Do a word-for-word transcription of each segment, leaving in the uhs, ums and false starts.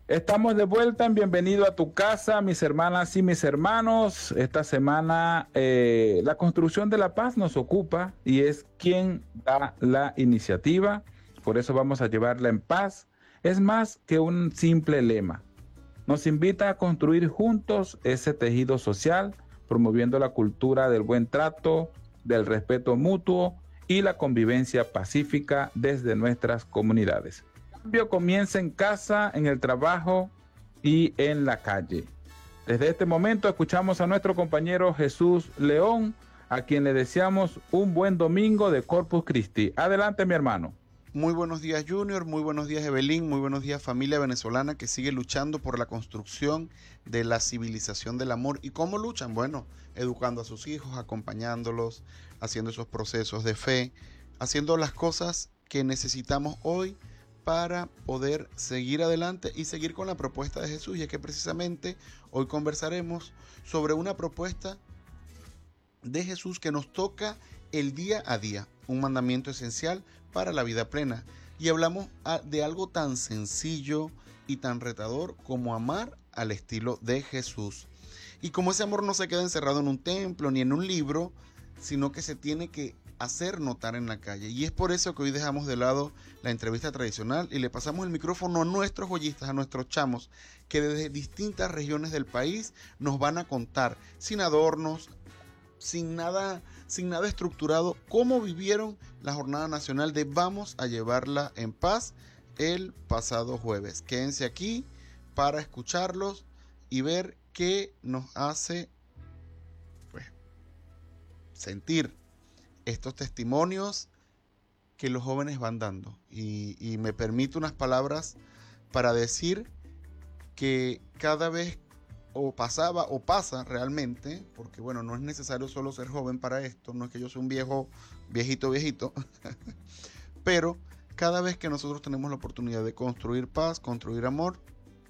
Estamos de vuelta en Bienvenido a tu casa, mis hermanas y mis hermanos. Esta semana eh, la construcción de la paz nos ocupa y es quien da la iniciativa. Por eso vamos a llevarla en paz. Es más que un simple lema. Nos invita a construir juntos ese tejido social, promoviendo la cultura del buen trato, del respeto mutuo y la convivencia pacífica desde nuestras comunidades. El cambio comienza en casa, en el trabajo y en la calle. Desde este momento escuchamos a nuestro compañero Jesús León, a quien le deseamos un buen domingo de Corpus Christi. Adelante, mi hermano. Muy buenos días, Junior, muy buenos días, Evelyn, muy buenos días, familia venezolana que sigue luchando por la construcción de la civilización del amor. ¿Y cómo luchan? Bueno, educando a sus hijos, acompañándolos, haciendo esos procesos de fe, haciendo las cosas que necesitamos hoy para poder seguir adelante y seguir con la propuesta de Jesús. Y es que precisamente hoy conversaremos sobre una propuesta de Jesús que nos toca el día a día, un mandamiento esencial para la vida plena. Y hablamos de algo tan sencillo y tan retador como amar al estilo de Jesús. Y como ese amor no se queda encerrado en un templo ni en un libro, sino que se tiene que hacer notar en la calle. Y es por eso que hoy dejamos de lado la entrevista tradicional y le pasamos el micrófono a nuestros joyistas, a nuestros chamos, que desde distintas regiones del país nos van a contar, sin adornos, sin nada, sin nada estructurado, cómo vivieron la Jornada Nacional de Vamos a Llevarla en Paz el pasado jueves. Quédense aquí para escucharlos y ver qué nos hace pues, sentir estos testimonios que los jóvenes van dando. Y, y me permito unas palabras para decir que cada vez o pasaba o pasa realmente, porque bueno, no es necesario solo ser joven para esto, no es que yo sea un viejo, viejito, viejito, pero cada vez que nosotros tenemos la oportunidad de construir paz, construir amor,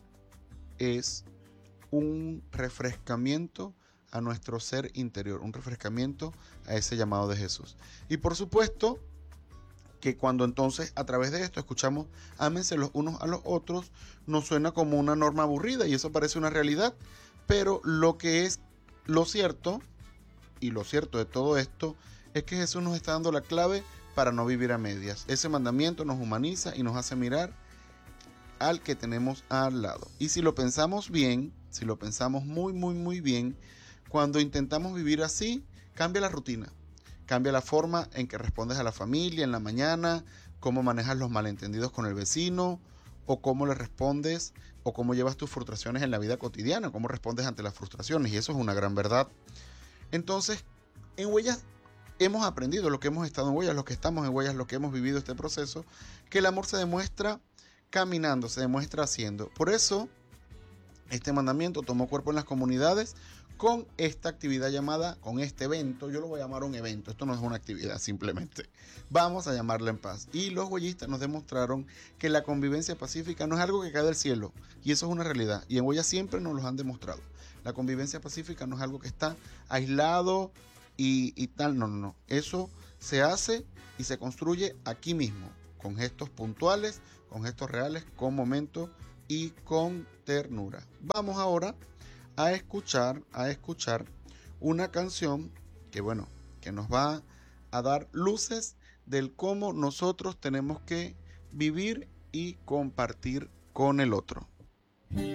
es un refrescamiento a nuestro ser interior, un refrescamiento a ese llamado de Jesús. Y por supuesto que cuando entonces a través de esto escuchamos ámense los unos a los otros, nos suena como una norma aburrida y eso parece una realidad, pero lo que es lo cierto y lo cierto de todo esto es que Jesús nos está dando la clave para no vivir a medias. Ese mandamiento nos humaniza y nos hace mirar al que tenemos al lado. Y si lo pensamos bien, si lo pensamos muy muy muy bien, cuando intentamos vivir así, cambia la rutina. Cambia la forma en que respondes a la familia en la mañana, cómo manejas los malentendidos con el vecino, o cómo le respondes, o cómo llevas tus frustraciones en la vida cotidiana, cómo respondes ante las frustraciones, y eso es una gran verdad. Entonces, en Huellas hemos aprendido, lo que hemos estado en Huellas, los que estamos en Huellas, lo que hemos vivido este proceso, que el amor se demuestra caminando, se demuestra haciendo. Por eso, este mandamiento tomó cuerpo en las comunidades con esta actividad llamada, con este evento, yo lo voy a llamar un evento, esto no es una actividad simplemente, vamos a llamarla en paz. Y los huellistas nos demostraron que la convivencia pacífica no es algo que cae del cielo, y eso es una realidad, y en Huellas siempre nos lo han demostrado. La convivencia pacífica no es algo que está aislado y, y tal, no, no, no, eso se hace y se construye aquí mismo, con gestos puntuales, con gestos reales, con momentos y con ternura. Vamos ahora a escuchar, a escuchar una canción que, bueno, que nos va a dar luces del cómo nosotros tenemos que vivir y compartir con el otro.